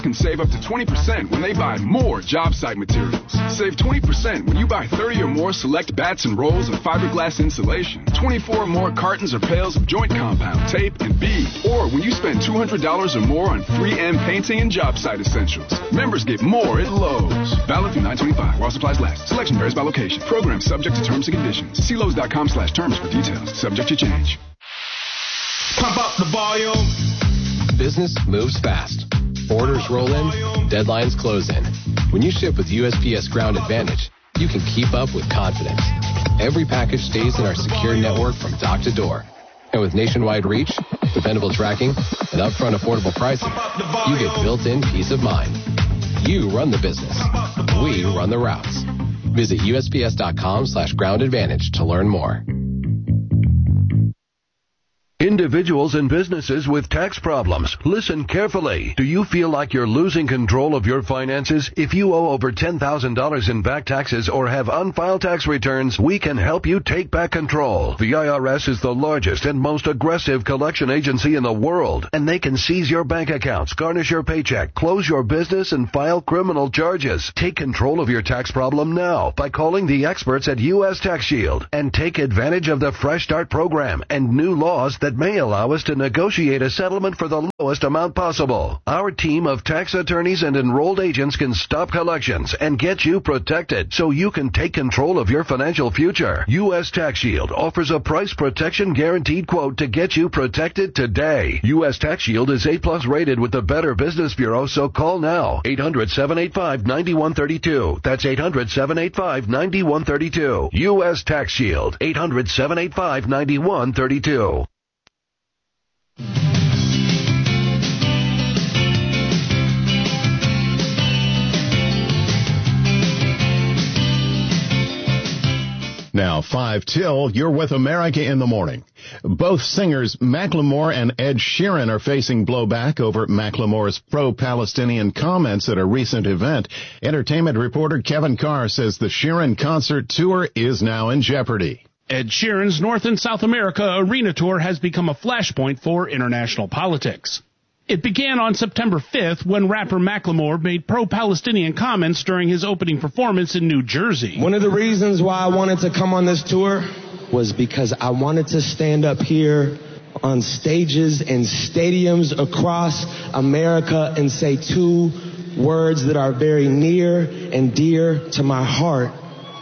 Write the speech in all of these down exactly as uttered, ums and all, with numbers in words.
Can save up to twenty percent when they buy more job site materials. Save twenty percent when you buy thirty or more select bats and rolls of fiberglass insulation, twenty-four or more cartons or pails of joint compound, tape, and bead. Or when you spend two hundred dollars or more on three M painting and job site essentials. Members get more at Lowe's. Valid through nine twenty-five while supplies last. Selection varies by location. Program subject to terms and conditions. See Lowe's.com slash terms for details. Subject to change. Pump up the volume. Business moves fast. Orders roll in, deadlines close in. When you ship with U S P S Ground Advantage, you can keep up with confidence. Every package stays in our secure network from dock to door. And with nationwide reach, dependable tracking, and upfront affordable pricing, you get built-in peace of mind. You run the business. We run the routes. Visit USPS.com slash ground advantage to learn more. Individuals and businesses with tax problems, listen carefully. Do you feel like you're losing control of your finances? If you owe over ten thousand dollars in back taxes or have unfiled tax returns, we can help you take back control. The I R S is the largest and most aggressive collection agency in the world, and they can seize your bank accounts, garnish your paycheck, close your business, and file criminal charges. Take control of your tax problem now by calling the experts at U S Tax Shield and take advantage of the Fresh Start program and new laws that may allow us to negotiate a settlement for the lowest amount possible. Our team of tax attorneys and enrolled agents can stop collections and get you protected so you can take control of your financial future. U S Tax Shield offers a price protection guaranteed quote to get you protected today. U S Tax Shield is A plus rated with the Better Business Bureau, so call now. eight hundred, seven eight five, nine one three two. That's eight hundred, seven eight five, nine one three two. U S Tax Shield. eight hundred, seven eight five, nine one three two. Now, five till, you're with America in the Morning. Both singers Macklemore and Ed Sheeran are facing blowback over Macklemore's pro-Palestinian comments at a recent event. Entertainment reporter Kevin Carr says the Sheeran concert tour is now in jeopardy. Ed Sheeran's North and South America arena tour has become a flashpoint for international politics. It began on September fifth when rapper Macklemore made pro-Palestinian comments during his opening performance in New Jersey. One of the reasons why I wanted to come on this tour was because I wanted to stand up here on stages and stadiums across America and say two words that are very near and dear to my heart: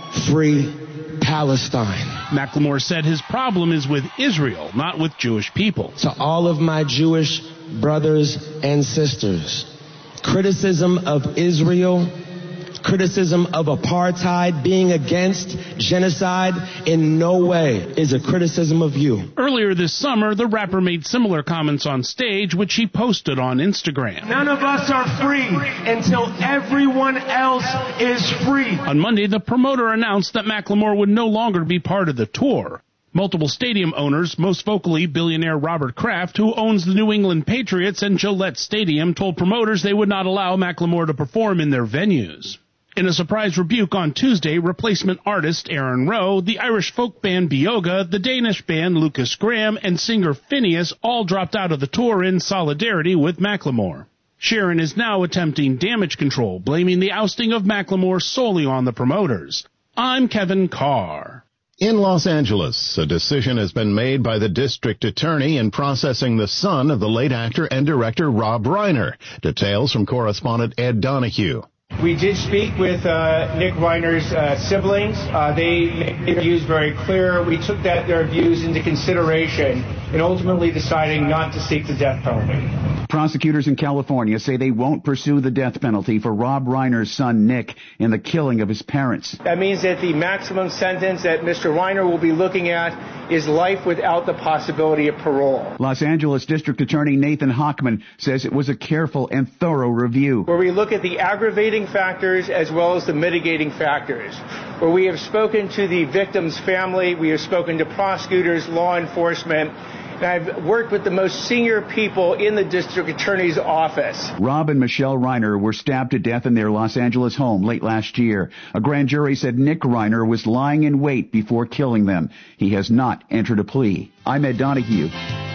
free Palestine. Macklemore said his problem is with Israel, not with Jewish people. To all of my Jewish brothers and sisters, criticism of Israel, criticism of apartheid, being against genocide in no way is a criticism of you. Earlier this summer, the rapper made similar comments on stage, which he posted on Instagram. None of us are free until everyone else is free. On Monday, the promoter announced that Macklemore would no longer be part of the tour. Multiple stadium owners, most vocally billionaire Robert Kraft, who owns the New England Patriots and Gillette Stadium, told promoters they would not allow Macklemore to perform in their venues. In a surprise rebuke on Tuesday, replacement artist Aaron Rowe, the Irish folk band Bioga, the Danish band Lucas Graham, and singer Phineas all dropped out of the tour in solidarity with Macklemore. Sheeran is now attempting damage control, blaming the ousting of Macklemore solely on the promoters. I'm Kevin Carr. In Los Angeles, a decision has been made by the district attorney in processing the son of the late actor and director Rob Reiner. Details from correspondent Ed Donahue. We did speak with uh, Nick Reiner's uh, siblings. Uh, they made their views very clear. We took that their views into consideration in ultimately deciding not to seek the death penalty. Prosecutors in California say they won't pursue the death penalty for Rob Reiner's son Nick in the killing of his parents. That means that the maximum sentence that Mister Reiner will be looking at is life without the possibility of parole. Los Angeles District Attorney Nathan Hochman says it was a careful and thorough review, where we look at the aggravating factors as well as the mitigating factors, where we have spoken to the victim's family, we have spoken to prosecutors, law enforcement, and I've worked with the most senior people in the district attorney's office. Rob and Michelle Reiner were stabbed to death in their Los Angeles home late last year. A grand jury said Nick Reiner was lying in wait before killing them. He has not entered a plea. I'm Ed Donahue.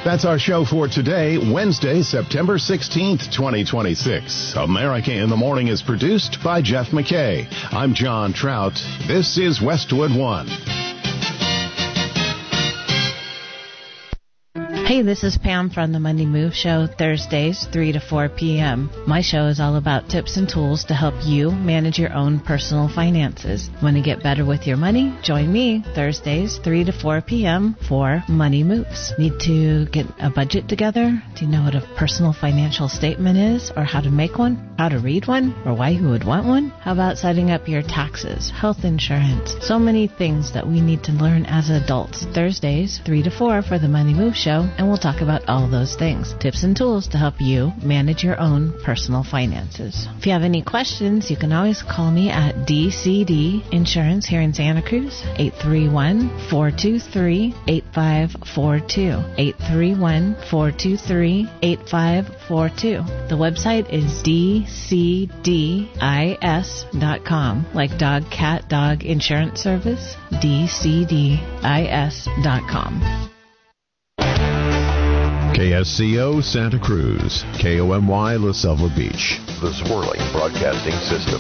That's our show for today, Wednesday, September sixteenth, twenty twenty-six. America in the Morning is produced by Jeff McKay. I'm John Trout. This is Westwood One. Hey, this is Pam from the Money Move Show, Thursdays, three to four p.m. My show is all about tips and tools to help you manage your own personal finances. Want to get better with your money? Join me Thursdays, three to four p.m. for Money Moves. Need to get a budget together? Do you know what a personal financial statement is, or how to make one, how to read one, or why you would want one? How about setting up your taxes, health insurance? So many things that we need to learn as adults. Thursdays, three to four for the Money Move Show. And we'll talk about all those things. Tips and tools to help you manage your own personal finances. If you have any questions, you can always call me at D C D Insurance here in Santa Cruz, eight three one, four two three, eight five four two, eight three one, four two three, eight five four two. The website is D C D I S dot com, like dog, cat, dog insurance service, D C D I S dot com. K S C O Santa Cruz, K O M Y La Selva Beach. The Swirling Broadcasting System.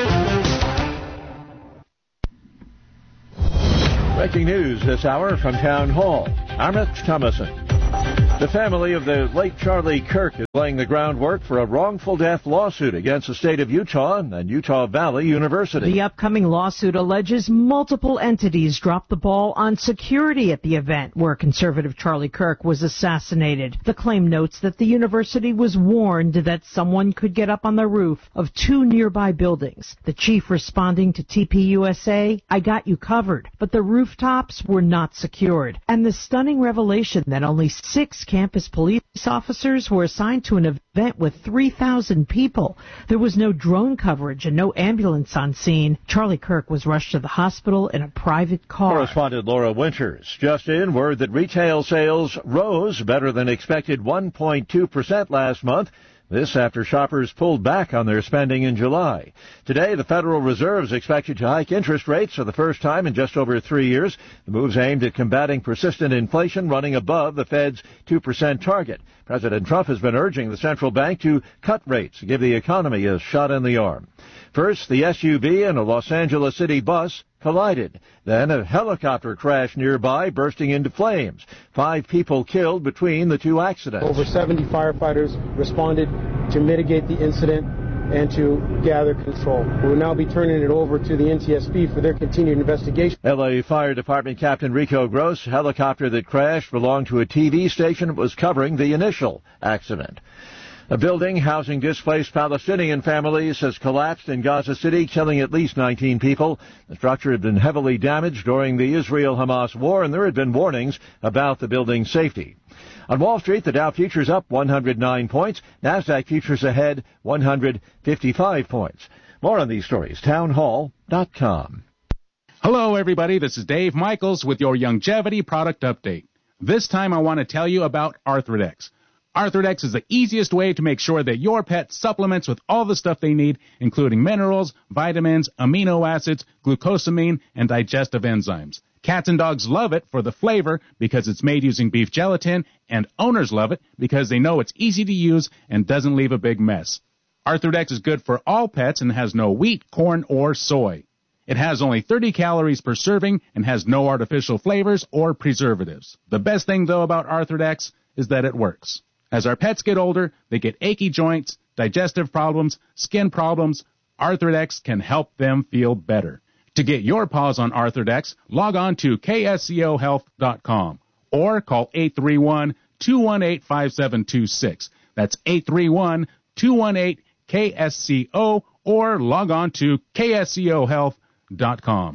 Breaking news this hour from Town Hall. Amit Thomason. The family of the late Charlie Kirk is laying the groundwork for a wrongful death lawsuit against the state of Utah and Utah Valley University. The upcoming lawsuit alleges multiple entities dropped the ball on security at the event where conservative Charlie Kirk was assassinated. The claim notes that the university was warned that someone could get up on the roof of two nearby buildings. The chief responding to T P U S A, "I got you covered," but the rooftops were not secured. And the stunning revelation that only six campus police officers were assigned to an event with three thousand people. There was no drone coverage and no ambulance on scene. Charlie Kirk was rushed to the hospital in a private car. Correspondent Laura Winters. Just in, word that retail sales rose better than expected one point two percent last month. This after shoppers pulled back on their spending in July. Today, the Federal Reserve is expected to hike interest rates for the first time in just over three years. The move's aimed at combating persistent inflation running above the Fed's two percent target. President Trump has been urging the central bank to cut rates to give the economy a shot in the arm. First, the S U V and a Los Angeles City bus collided. Then a helicopter crashed nearby, bursting into flames. Five people killed between the two accidents. Over seventy firefighters responded to mitigate the incident and to gather control. We will now be turning it over to the N T S B for their continued investigation. L A Fire Department Captain Rico Gross, helicopter that crashed belonged to a T V station that was covering the initial accident. A building housing displaced Palestinian families has collapsed in Gaza City, killing at least nineteen people. The structure had been heavily damaged during the Israel-Hamas war, and there had been warnings about the building's safety. On Wall Street, the Dow futures up one hundred nine points. NASDAQ futures ahead one hundred fifty-five points. More on these stories, town hall dot com. Hello, everybody. This is Dave Michaels with your Longevity product update. This time I want to tell you about Arthrodex. Arthrodex is the easiest way to make sure that your pet supplements with all the stuff they need, including minerals, vitamins, amino acids, glucosamine, and digestive enzymes. Cats and dogs love it for the flavor because it's made using beef gelatin, and owners love it because they know it's easy to use and doesn't leave a big mess. Arthrodex is good for all pets and has no wheat, corn, or soy. It has only thirty calories per serving and has no artificial flavors or preservatives. The best thing, though, about Arthrodex is that it works. As our pets get older, they get achy joints, digestive problems, skin problems. Arthrodex can help them feel better. To get your paws on Arthrodex, log on to K S C O health dot com or call eight three one, two one eight, five seven two six. That's eight three one, two one eight, K S C O or log on to K S C O health dot com.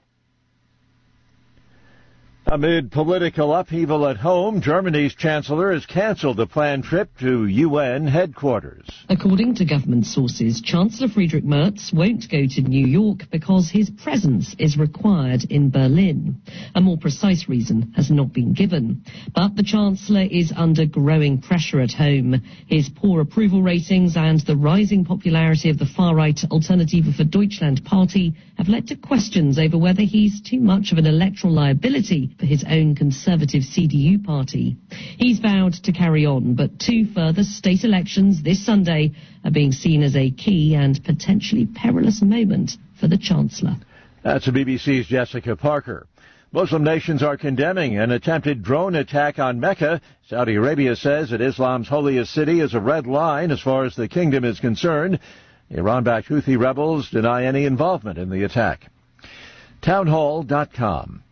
Amid political upheaval at home, Germany's chancellor has canceled a planned trip to U N headquarters. According to government sources, Chancellor Friedrich Merz won't go to New York because his presence is required in Berlin. A more precise reason has not been given. But the Chancellor is under growing pressure at home. His poor approval ratings and the rising popularity of the far-right Alternative für Deutschland party have led to questions over whether he's too much of an electoral liability for his own Conservative C D U party. He's vowed to carry on, but two further state elections this Sunday are being seen as a key and potentially perilous moment for the Chancellor. That's the B B C's Jessica Parker. Muslim nations are condemning an attempted drone attack on Mecca. Saudi Arabia says that Islam's holiest city is a red line as far as the kingdom is concerned. Iran-backed Houthi rebels deny any involvement in the attack. Townhall dot com.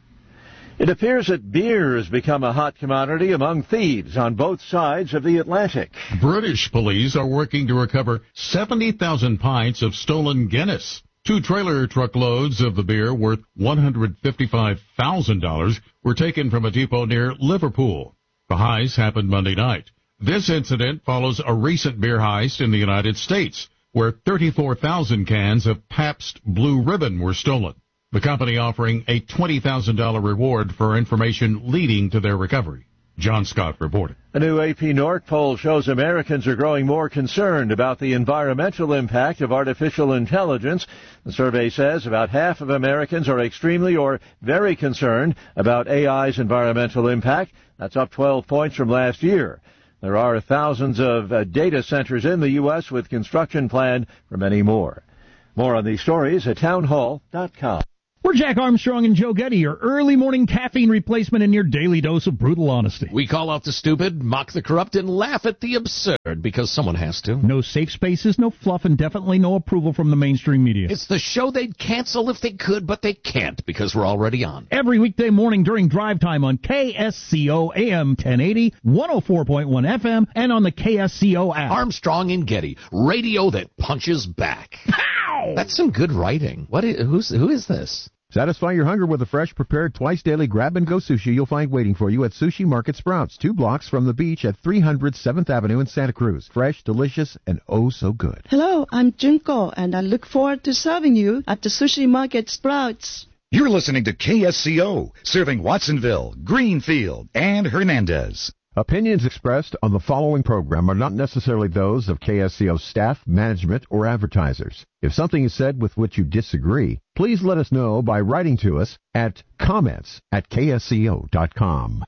It appears that beer has become a hot commodity among thieves on both sides of the Atlantic. British police are working to recover seventy thousand pints of stolen Guinness. Two trailer truckloads of the beer worth one hundred fifty-five thousand dollars were taken from a depot near Liverpool. The heist happened Monday night. This incident follows a recent beer heist in the United States, where thirty-four thousand cans of Pabst Blue Ribbon were stolen. The company offering a twenty thousand dollars reward for information leading to their recovery. John Scott reported. A new A P North poll shows Americans are growing more concerned about the environmental impact of artificial intelligence. The survey says about half of Americans are extremely or very concerned about A I's environmental impact. That's up twelve points from last year. There are thousands of uh, data centers in the U S with construction planned for many more. More on these stories at townhall dot com. We're Jack Armstrong and Joe Getty, your early morning caffeine replacement and your daily dose of brutal honesty. We call out the stupid, mock the corrupt, and laugh at the absurd, because someone has to. No safe spaces, no fluff, and definitely no approval from the mainstream media. It's the show they'd cancel if they could, but they can't, because we're already on. Every weekday morning during drive time on K S C O A M ten eighty, one oh four point one F M, and on the K S C O app. Armstrong and Getty, radio that punches back. Pow! That's some good writing. What is, who's, who is this? Satisfy your hunger with a fresh, prepared, twice-daily grab-and-go sushi you'll find waiting for you at Sushi Market Sprouts, two blocks from the beach at three hundred seventh Avenue in Santa Cruz. Fresh, delicious, and oh so good. Hello, I'm Junko, and I look forward to serving you at the Sushi Market Sprouts. You're listening to K S C O, serving Watsonville, Greenfield, and Hernandez. Opinions expressed on the following program are not necessarily those of K S C O staff, management, or advertisers. If something is said with which you disagree, please let us know by writing to us at comments at K S C O dot com.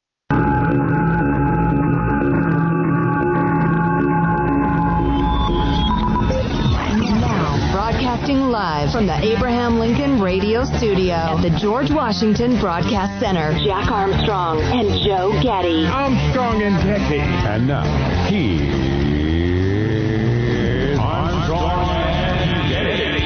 Broadcasting live from the Abraham Lincoln Radio Studio at the George Washington Broadcast Center. Jack Armstrong and Joe Getty. Armstrong and Getty. And now, here's Armstrong and Getty.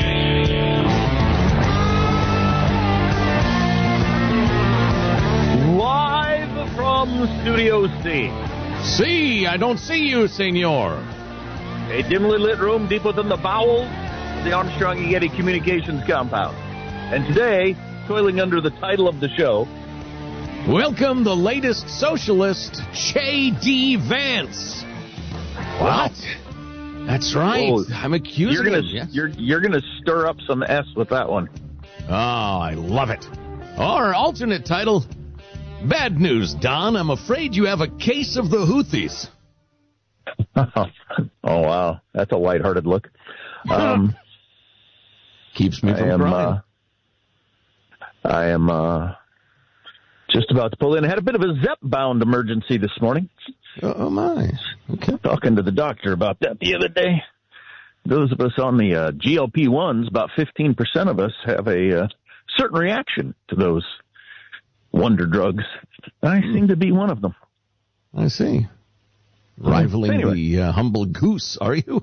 Live from Studio C. See, I don't see you, senor. A dimly lit room deep within the bowels of the Armstrong and Getty Communications compound. And today, toiling under the title of the show, welcome the latest socialist, J D. Vance. What? That's right. Oh, I'm accusing you're gonna, him. Yes. You're, you're going to stir up some S with that one. Oh, I love it. Or alternate title, bad news, Don. I'm afraid you have a case of the Houthis. Oh, wow. That's a lighthearted look. Um, Keeps me from I am, crying. Uh, I am uh, just about to pull in. I had a bit of a Zep-bound emergency this morning. Oh, my. Okay. Talking to the doctor about that the other day. Those of us on the uh, G L P ones, about fifteen percent of us have a uh, certain reaction to those wonder drugs. I seem to be one of them. I see. Rivaling anyway. the uh, humble goose, are you?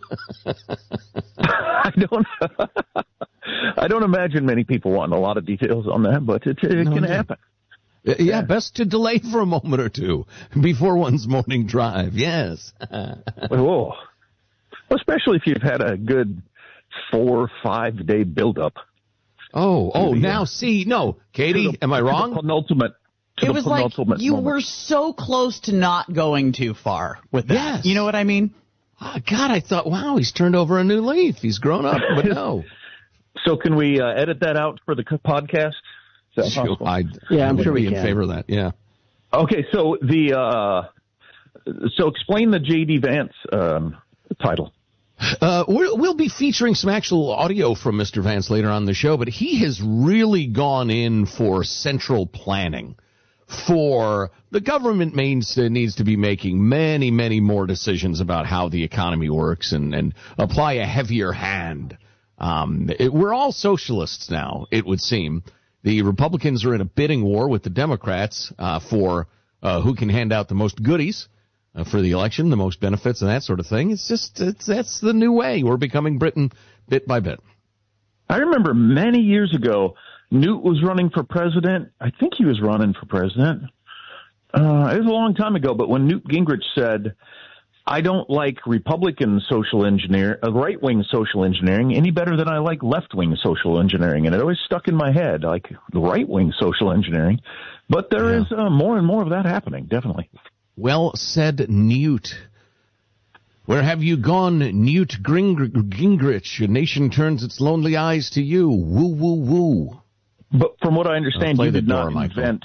I don't. I don't imagine many people want a lot of details on that, but it, it no, can no. happen. Yeah, yeah, best to delay for a moment or two before one's morning drive. Yes. Oh, especially if you've had a good four, five day buildup. Oh, oh, the, now see, no, Katie, the, am I wrong? Penultimate. It was like you moment. were so close to not going too far with that. Yes. You know what I mean? Oh, God, I thought, wow, he's turned over a new leaf. He's grown up, but no. So can we uh, edit that out for the podcast? Is that sure, I, yeah, I I'm would sure be we in can. favor of that. Yeah. Okay, so the uh, so explain the J D. Vance um, title. Uh, we'll, we'll be featuring some actual audio from Mister Vance later on in the show, but he has really gone in for central planning. For the government means, uh, needs to be making many, many more decisions about how the economy works and, and apply a heavier hand. Um, it, we're all socialists now, it would seem. The Republicans are in a bidding war with the Democrats uh, for uh, who can hand out the most goodies uh, for the election, the most benefits and that sort of thing. It's just, it's, that's the new way. We're becoming Britain bit by bit. I remember many years ago, Newt was running for president. I think he was running for president. Uh, it was a long time ago, but when Newt Gingrich said, I don't like Republican social engineer, uh, right-wing social engineering any better than I like left-wing social engineering. And it always stuck in my head, like right-wing social engineering. But there yeah. is uh, more and more of that happening, definitely. Well said, Newt. Where have you gone, Newt Gingrich? A nation turns its lonely eyes to you. Woo, woo, woo. But from what I understand, you did not invent...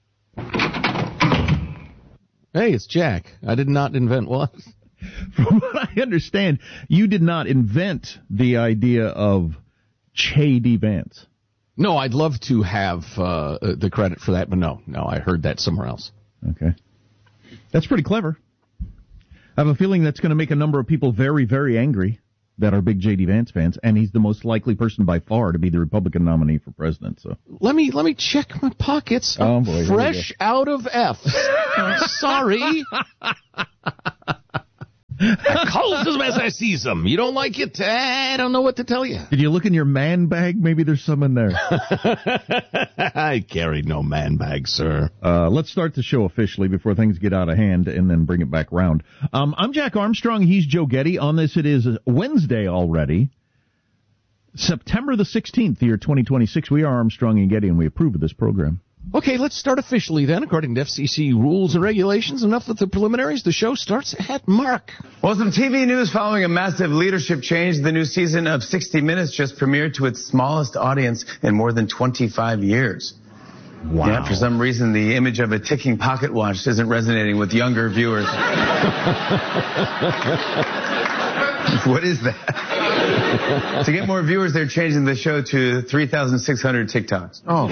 Hey, it's Jack. I did not invent what? From what I understand, you did not invent the idea of Che D. Vance. No, I'd love to have uh, the credit for that, but no. No, I heard that somewhere else. Okay. That's pretty clever. I have a feeling that's going to make a number of people very, very angry that are big J D. Vance fans, and he's the most likely person by far to be the Republican nominee for president. So let me let me check my pockets. Oh, boy, fresh out of F. Sorry. Cold as I see them. You don't like it? I don't know what to tell you. Did you look in your man bag? Maybe there's some in there. I carry no man bag, sir. Uh, let's start the show officially before things get out of hand and then bring it back round. Um, I'm Jack Armstrong. He's Joe Getty. On this, it is Wednesday already, September the sixteenth, the year twenty twenty-six. We are Armstrong and Getty, and we approve of this program. Okay, let's start officially then. According to F C C rules and regulations, enough with the preliminaries. The show starts at Mark. Well, some T V news following a massive leadership change. The new season of sixty minutes just premiered to its smallest audience in more than twenty-five years. Wow. Yeah, for some reason, the image of a ticking pocket watch isn't resonating with younger viewers. What is that? To get more viewers, they're changing the show to three thousand six hundred TikToks. Oh.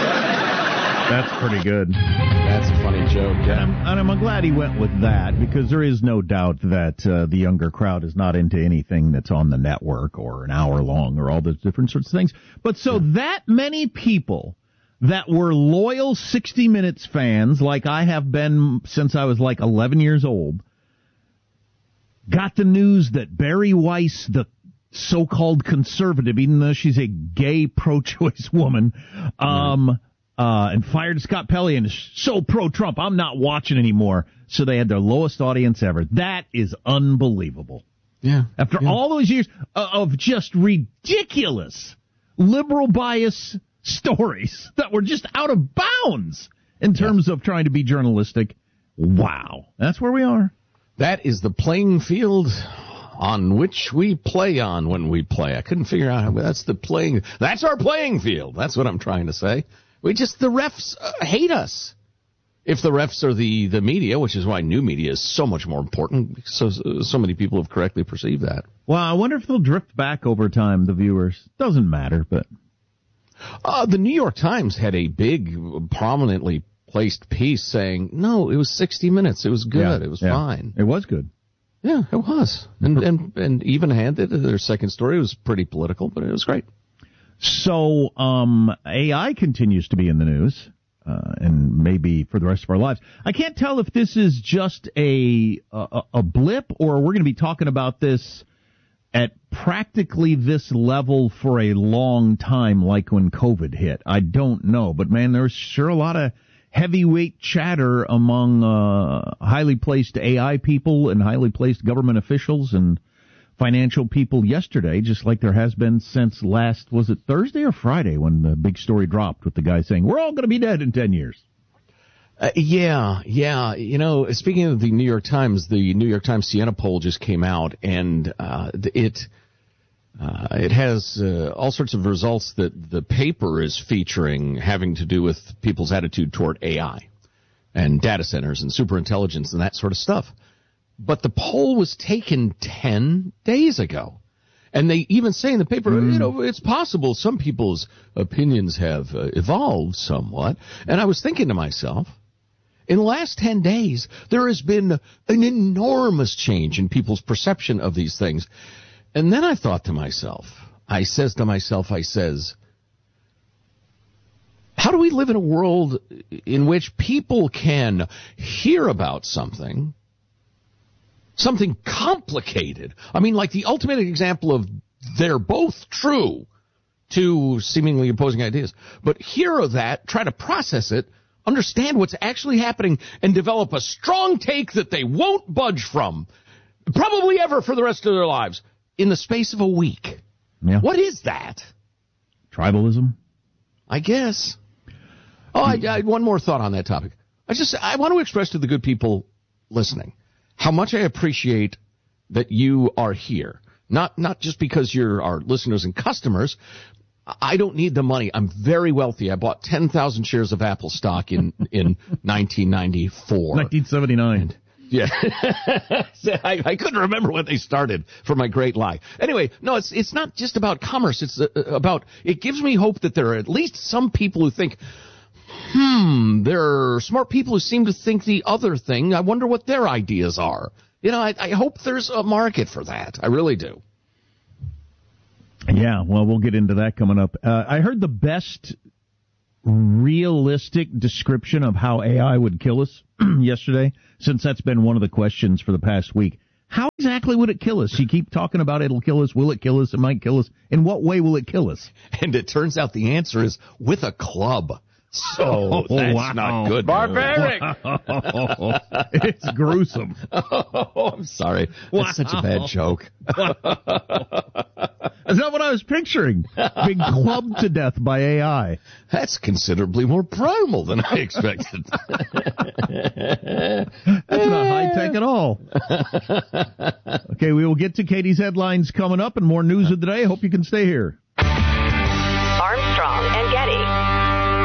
That's pretty good. That's a funny joke, yeah. And I'm, and I'm glad he went with that, because there is no doubt that uh, the younger crowd is not into anything that's on the network or an hour long or all those different sorts of things. But so yeah. that many people that were loyal sixty minutes fans, like I have been since I was like eleven years old, got the news that Bari Weiss, the so-called conservative, even though she's a gay pro-choice woman, um... Mm. Uh, and fired Scott Pelley and is so pro-Trump, I'm not watching anymore. So they had their lowest audience ever. That is unbelievable. Yeah. After yeah. all those years of just ridiculous liberal bias stories that were just out of bounds in terms yeah. of trying to be journalistic. Wow. That's where we are. That is the playing field on which we play on when we play. I couldn't figure out how that's the playing. That's our playing field. That's what I'm trying to say. We just, the refs uh, hate us. If the refs are the, the media, which is why new media is so much more important, so so many people have correctly perceived that. Well, I wonder if they'll drift back over time, the viewers. Doesn't matter, but... Uh, the New York Times had a big, prominently placed piece saying, no, it was sixty minutes. It was good. Yeah, it was yeah. fine. It was good. Yeah, it was. And, and, and even-handed. Their second story was pretty political, but it was great. So um, A I continues to be in the news, uh, and maybe for the rest of our lives. I can't tell if this is just a a, a blip, or we're going to be talking about this at practically this level for a long time, like when COVID hit. I don't know, but man, there's sure a lot of heavyweight chatter among uh, highly placed A I people and highly placed government officials and financial people yesterday, just like there has been since last, was it Thursday or Friday when the big story dropped with the guy saying, we're all going to be dead in ten years. Uh, yeah, yeah. You know, speaking of the New York Times, the New York Times Siena poll just came out, and uh, it uh, it has uh, all sorts of results that the paper is featuring having to do with people's attitude toward A I and data centers and superintelligence and that sort of stuff. but the poll was taken ten days ago. And they even say in the paper, mm. you know, it's possible some people's opinions have uh, evolved somewhat. And I was thinking to myself, in the last ten days, there has been an enormous change in people's perception of these things. And then I thought to myself, I says to myself, I says, how do we live in a world in which people can hear about something, something complicated? I mean, like the ultimate example of they're both true, two seemingly opposing ideas, but hear that, try to process it, understand what's actually happening, and develop a strong take that they won't budge from, probably ever for the rest of their lives, in the space of a week. Yeah. What is that? Tribalism? I guess. Oh, I, I, one more thought on that topic. I just I want to express to the good people listening how much I appreciate that you are here. Not not just because you're our listeners and customers. I don't need the money. I'm very wealthy. I bought ten thousand shares of Apple stock in, in nineteen ninety-four. nineteen seventy-nine. And, yeah. I, I couldn't remember when they started for my great lie. Anyway, no, it's it's not just about commerce. It's uh, about, it gives me hope that there are at least some people who think, hmm, there are smart people who seem to think the other thing. I wonder what their ideas are. You know, I, I hope there's a market for that. I really do. Yeah, well, we'll get into that coming up. Uh, I heard the best realistic description of how A I would kill us yesterday, since that's been one of the questions for the past week. How exactly would it kill us? You keep talking about it'll kill us. Will it kill us? It might kill us. In what way will it kill us? And it turns out the answer is with a club. So oh, that's wow. not good. Barbaric. It's gruesome. Oh, I'm sorry. Wow. That's such a bad joke. Is that what I was picturing? Being clubbed to death by A I. That's considerably more primal than I expected. That's not high tech at all. Okay, we will get to Katie's headlines coming up and more news of the day. Hope you can stay here. Armstrong and Getty.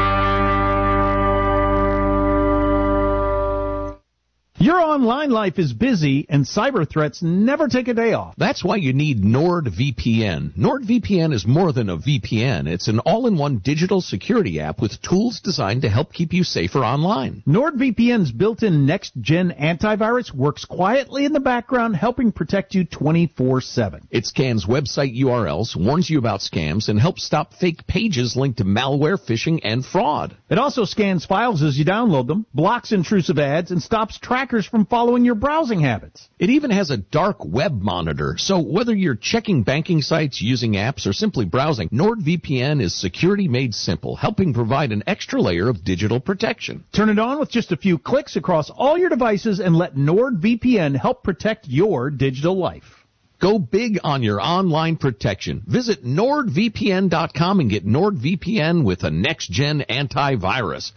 Your online life is busy, and cyber threats never take a day off. That's why you need NordVPN. NordVPN is more than a V P N. It's an all-in-one digital security app with tools designed to help keep you safer online. NordVPN's built-in next-gen antivirus works quietly in the background, helping protect you twenty-four seven. It scans website U R Ls, warns you about scams, and helps stop fake pages linked to malware, phishing, and fraud. It also scans files as you download them, blocks intrusive ads, and stops trackers from following your browsing habits. It even has a dark web monitor, so whether you're checking banking sites, using apps, or simply browsing, NordVPN is security made simple, helping provide an extra layer of digital protection. Turn it on with just a few clicks across all your devices and let NordVPN help protect your digital life. Go big on your online protection. Visit Nord V P N dot com and get NordVPN with a next-gen antivirus.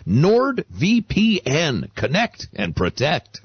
NordVPN. Connect and protect.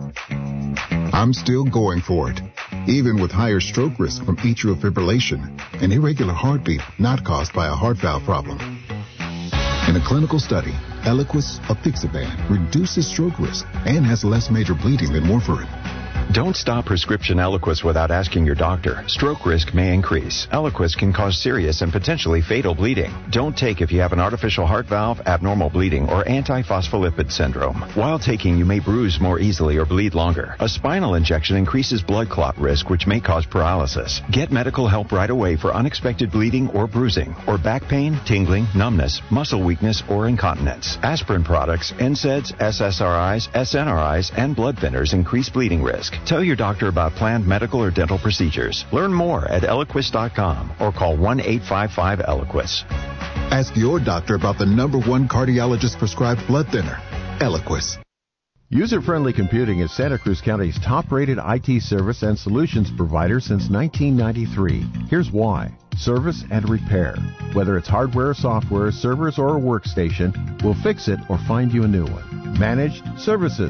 I'm still going for it, even with higher stroke risk from atrial fibrillation, an irregular heartbeat not caused by a heart valve problem. In a clinical study, Eliquis apixaban reduces stroke risk and has less major bleeding than warfarin. Don't stop prescription Eliquis without asking your doctor. Stroke risk may increase. Eliquis can cause serious and potentially fatal bleeding. Don't take if you have an artificial heart valve, abnormal bleeding, or antiphospholipid syndrome. While taking, you may bruise more easily or bleed longer. A spinal injection increases blood clot risk, which may cause paralysis. Get medical help right away for unexpected bleeding or bruising, or back pain, tingling, numbness, muscle weakness, or incontinence. Aspirin products, N SAIDs, S S R Is, S N R Is, and blood thinners increase bleeding risk. Tell your doctor about planned medical or dental procedures. Learn more at Eliquis dot com or call one eight five five Eliquis. Ask your doctor about the number one cardiologist prescribed blood thinner, Eliquis. User-Friendly Computing is Santa Cruz County's top-rated I T service and solutions provider since nineteen ninety-three. Here's why. Service and repair. Whether it's hardware, software, servers, or a workstation, we'll fix it or find you a new one. Managed services.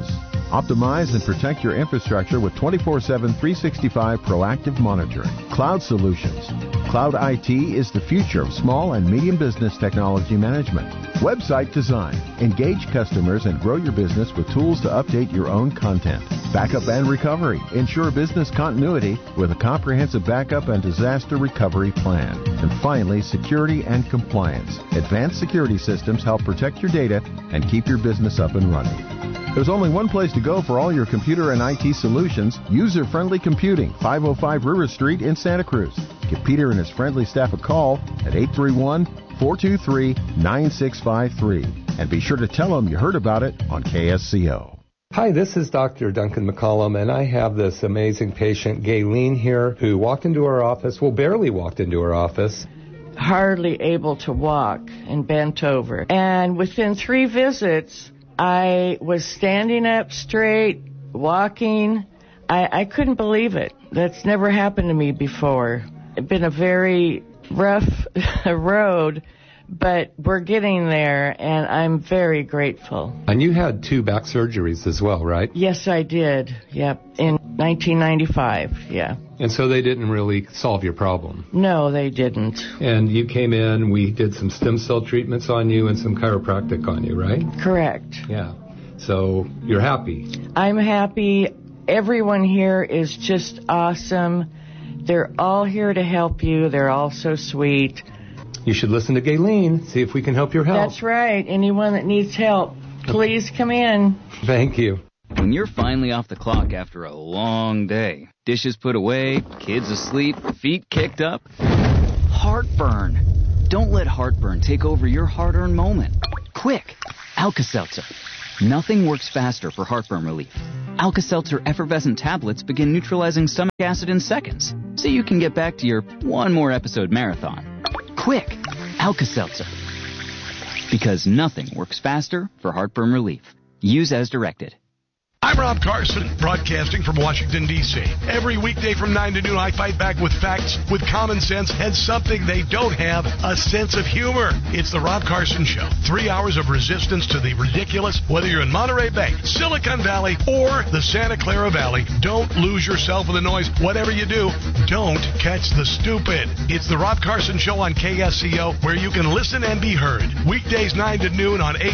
Optimize and protect your infrastructure with twenty-four seven, three sixty-five proactive monitoring. Cloud Solutions. Cloud I T is the future of small and medium business technology management. Website design. Engage customers and grow your business with tools to update your own content. Backup and recovery. Ensure business continuity with a comprehensive backup and disaster recovery plan. And finally, security and compliance. Advanced security systems help protect your data and keep your business up and running. There's only one place to go for all your computer and I T solutions. User-Friendly Computing, five oh five River Street in Santa Cruz. Give Peter and his friendly staff a call at eight three one, four two three, nine six five three. And be sure to tell them you heard about it on K S C O. Hi, this is Doctor Duncan McCollum, and I have this amazing patient, Gayleen, here, who walked into our office, well, barely walked into our office. Hardly able to walk and bent over. And within three visits, I was standing up straight, walking. I, I couldn't believe it. That's never happened to me before. It's been a very rough road, but we're getting there, and I'm very grateful. And you had two back surgeries as well, right? Yes, I did. Yep, in nineteen ninety-five, yeah. And so they didn't really solve your problem? No, they didn't. And you came in, we did some stem cell treatments on you and some chiropractic on you, right? Correct. Yeah. So you're happy? I'm happy. Everyone here is just awesome. They're all here to help you. They're all so sweet. You should listen to Gayleen, see if we can help your health. That's right. Anyone that needs help, please come in. Thank you. When you're finally off the clock after a long day, dishes put away, kids asleep, feet kicked up, heartburn. Don't let heartburn take over your hard-earned moment. Quick, Alka-Seltzer. Nothing works faster for heartburn relief. Alka-Seltzer effervescent tablets begin neutralizing stomach acid in seconds, so you can get back to your one more episode marathon. Quick, Alka-Seltzer. Because nothing works faster for heartburn relief. Use as directed. I'm Rob Carson, broadcasting from Washington, D C Every weekday from nine to noon, I fight back with facts, with common sense, and something they don't have, a sense of humor. It's the Rob Carson Show. Three hours of resistance to the ridiculous, whether you're in Monterey Bay, Silicon Valley, or the Santa Clara Valley. Don't lose yourself in the noise. Whatever you do, don't catch the stupid. It's the Rob Carson Show on K S C O, where you can listen and be heard. Weekdays nine to noon on